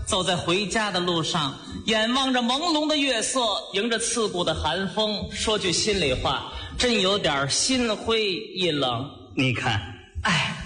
走在回家的路上，眼望着朦胧的月色，迎着刺骨的寒风，说句心里话，真有点心灰意冷。 你看， 哎，